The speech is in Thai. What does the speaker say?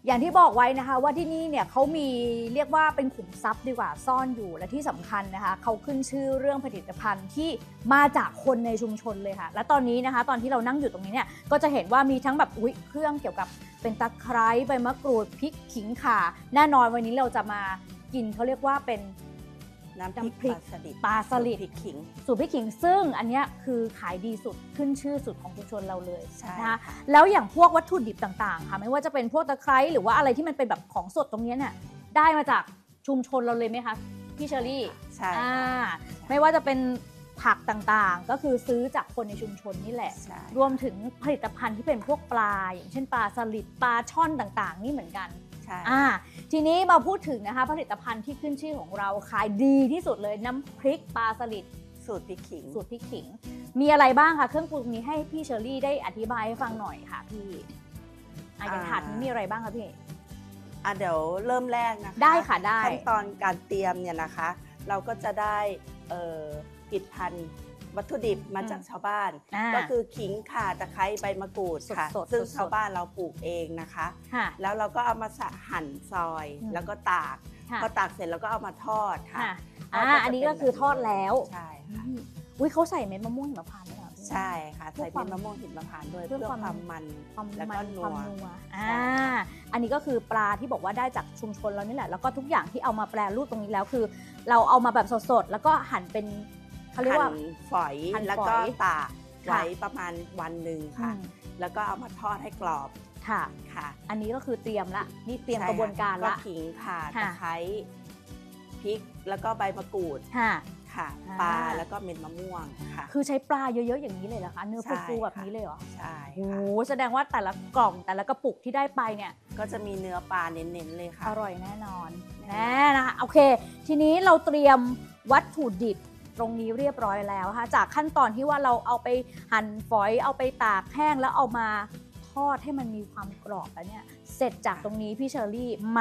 อย่างที่บอกไว้นะคะว่าที่นี่เนี่ยเขามีเรียกว่าเป็นขุมทรัพย์ดีกว่าซ่อนอยู่และที่สำคัญนะคะเขาขึ้นชื่อเรื่องผลิตภัณฑ์ที่มาจากคนในชุมชนเลยค่ะและตอนนี้นะคะตอนที่เรานั่งอยู่ตรงนี้เนี่ยก็จะเห็นว่ามีทั้งแบบเครื่องเกี่ยวกับเป็นตะไคร้ใบมะกรูดพริกขิงข่าแน่นอนวันนี้เราจะมากินเขาเรียกว่าเป็นน้ำพริกปลาสลิดพริกขิงสูตรพริกขิงซึ่งอันนี้คือขายดีสุดขึ้นชื่อสุดของชุมชนเราเลยใช่นะคะแล้วอย่างพวกวัตถุดิบต่างๆค่ะไม่ว่าจะเป็นพวกตะไคร้หรือว่าอะไรที่มันเป็นแบบของสดตรงนี้เนี่ยได้มาจากชุมชนเราเลยไหมคะพี่เชอรี่ใช่ไม่ว่าจะเป็นผักต่างๆก็คือซื้อจากคนในชุมชนนี่แหละรวมถึงผลิตภัณฑ์ที่เป็นพวกปลาอย่างเช่นปลาสลิดปลาช่อนต่างๆนี่เหมือนกันทีนี้มาพูดถึงนะคะผลิตภัณฑ์ที่ขึ้นชื่อของเราขายดีที่สุดเลยน้ำพริกปลาสลิดสูตรพริกขิงมีอะไรบ้างคะเครื่องปรุงนี้ให้พี่เชอรี่ได้อธิบายให้ฟังหน่อยค่ะพี่อย่างถาดนี้มีอะไรบ้างคะพี่เดี๋ยวเริ่มแรกนะคะได้ค่ะได้ขั้นตอนการเตรียมเนี่ยนะคะเราก็จะได้ผลิตภัณฑ์วัตถุดิบมาจากชาวบ้านก็คือขิงข่าตะไคร้ใบมะกรูดค่ะซึ่งชาวบ้านเราปลูกเองนะคะแล้วเราก็เอามาหั่นซอยแล้วก็ตากพอตากเสร็จแล้วก็เอามาทอดค่ะอันนี้ก็คือทอดแล้วใช่ค่ะเขาใส่เม็ดมะม่วงหิมพานต์ด้วยเหรอใช่ค่ะใส่เม็ดมะม่วงหิมพานต์ด้วยเพื่อความมันแล้วก็นัวอันนี้ก็คือปลาที่บอกว่าได้จากชุมชนเรานี่แหละแล้วก็ทุกอย่างที่เอามาแปรรูปตรงนี้แล้วคือเราเอามาแบบสดๆแล้วก็หั่นเป็นเขาเรียกว่าฝอยแล้วก็ตากไว้ประมาณวันหนึ่งค่ะแล้วก็เอามาทอดให้กรอบค่ะอันนี้ก็คือเตรียมละนี่เตรียมกระบวนการละขิงข่าตะไคร้พริกแล้วก็ใบมะกรูดค่ะปลาแล้วก็เม็ดมะม่วงค่ะคือใช้ปลาเยอะๆอย่างนี้เลยเหรอคะเนื้อฟูๆแบบนี้เลยเหรอใช่โอ้แสดงว่าแต่ละกล่องแต่ละกระปุกที่ได้ไปเนี่ยก็จะมีเนื้อปลาเน้นๆเลยค่ะอร่อยแน่นอนนะคะโอเคทีนี้เราเตรียมวัตถุดิบตรงนี้เรียบร้อยแล้วค่ะจากขั้นตอนที่ว่าเราเอาไปหั่นฝอยเอาไปตากแห้งแล้วเอามาทอดให้มันมีความกรอบแล้วเนี่ยเสร็จจากตรงนี้พี่เชอรี่